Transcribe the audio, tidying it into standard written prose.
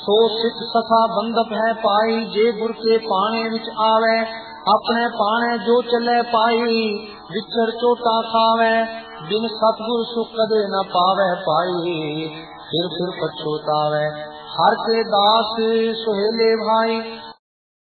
सो सिख सखा बंधप है पाई, जे गुर के पाने विच आवे, अपने पाने जो चले पाई, विचर चोटा खावे, बिन सतगुर सुख कदे न पावे पाई, फिर पछोतावे। हर के दास सुहेले भाई,